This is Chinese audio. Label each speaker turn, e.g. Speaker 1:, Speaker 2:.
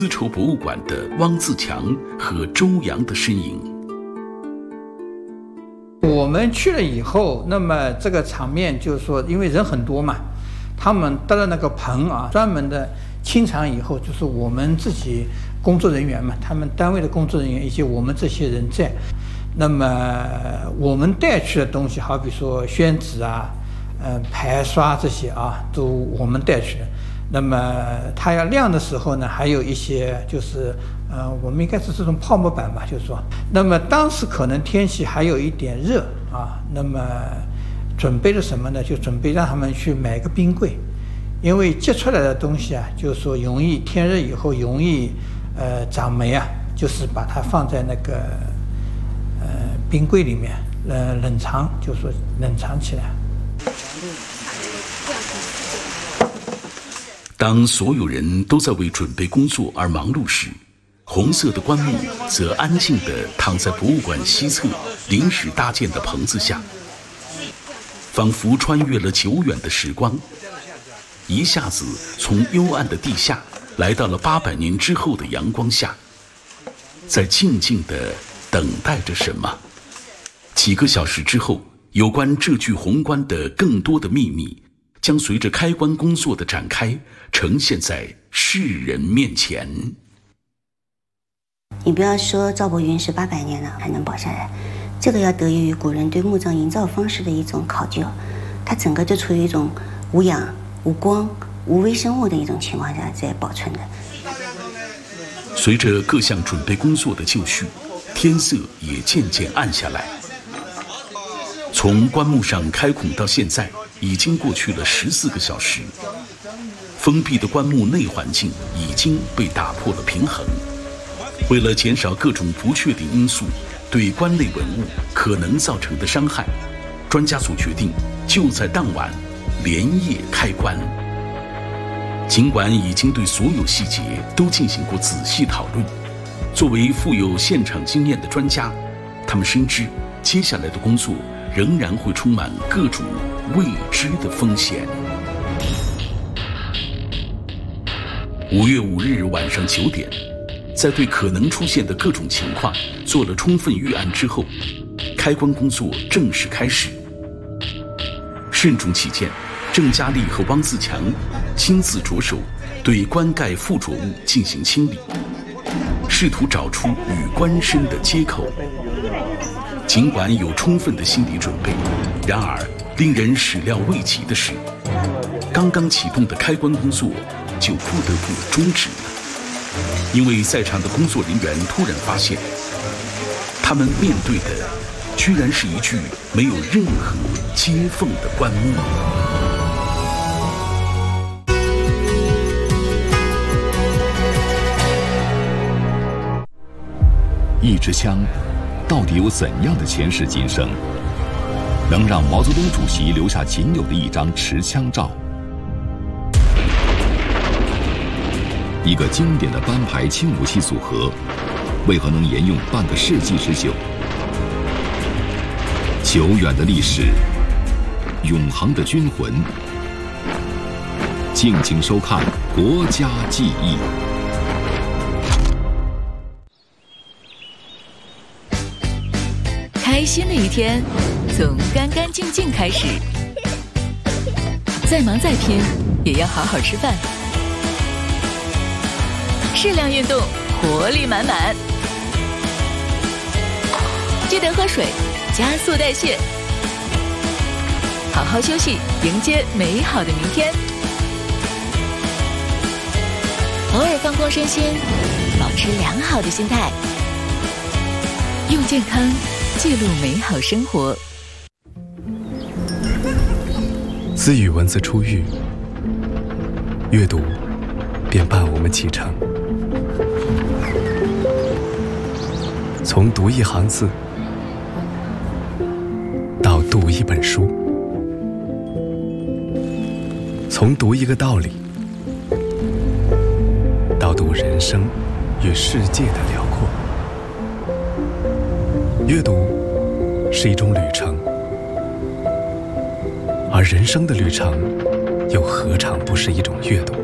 Speaker 1: 丝绸博物馆的汪自强和周扬的身影。
Speaker 2: 我们去了以后，那么这个场面就是说，因为人很多嘛，他们搭了那个棚啊，专门的清场以后，就是我们自己工作人员嘛，他们单位的工作人员以及我们这些人在。那么我们带去的东西，好比说宣纸啊、排刷这些啊，都我们带去的。那么它要晾的时候呢，还有一些就是我们应该是这种泡沫板吧，就是说，那么当时可能天气还有一点热啊，那么准备了什么呢？就准备让他们去买个冰柜，因为接出来的东西啊，就是说容易天热以后容易长霉啊，就是把它放在那个冰柜里面冷藏，就是说冷藏起来。
Speaker 1: 当所有人都在为准备工作而忙碌时，红色的棺木则安静地躺在博物馆西侧临时搭建的棚子下，仿佛穿越了久远的时光，一下子从幽暗的地下来到了800年之后的阳光下，在静静地等待着什么。几个小时之后，有关这具红棺的更多的秘密将随着开棺工作的展开呈现在世人面前。
Speaker 3: 你不要说赵伯云是800年了还能保下来，这个要得益于古人对墓葬营造方式的一种考究，它整个就处于一种无氧、无光、无微生物的一种情况下在保存的。
Speaker 1: 随着各项准备工作的就绪，天色也渐渐暗下来。从棺木上开孔到现在已经过去了14个小时，封闭的棺木内环境已经被打破了平衡。为了减少各种不确定因素对棺内文物可能造成的伤害，专家组决定就在当晚连夜开棺。尽管已经对所有细节都进行过仔细讨论，作为富有现场经验的专家，他们深知接下来的工作仍然会充满各种未知的风险。5月5日晚上9点，在对可能出现的各种情况做了充分预案之后，开棺工作正式开始。慎重起见，郑嘉丽和汪自强亲自着手对棺盖附着物进行清理，试图找出与棺身的接口。尽管有充分的心理准备，然而令人始料未及的是，刚刚启动的开棺工作就不得不终止了，因为在场的工作人员突然发现，他们面对的居然是一具没有任何接缝的棺木。
Speaker 4: 一支枪到底有怎样的前世今生，能让毛泽东主席留下仅有的一张持枪照？一个经典的班牌轻武器组合，为何能沿用半个世纪之久？久远的历史，永恒的军魂，敬请收看《国家记忆》。
Speaker 5: 开心的一天从干干净净开始，再忙再拼也要好好吃饭，适量运动，活力满满，记得喝水，加速代谢，好好休息，迎接美好的明天。偶尔放空身心，保持良好的心态，用健康记录美好生活。
Speaker 6: 自与文字初遇，阅读便伴我们启程。从读一行字到读一本书，从读一个道理到读人生与世界的辽阔。阅读是一种旅程，而人生的旅程又何尝不是一种阅读？